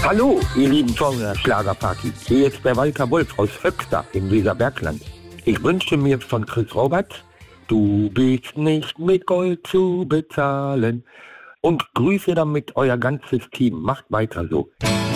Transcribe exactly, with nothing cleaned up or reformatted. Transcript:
Hallo, ihr lieben Song der Schlagerparty. Hier ist der Walter Wolf aus Höxter im Weserbergland. Ich wünsche mir von Chris Robert, du bist nicht mit Gold zu bezahlen. Und grüße damit euer ganzes Team. Macht weiter so.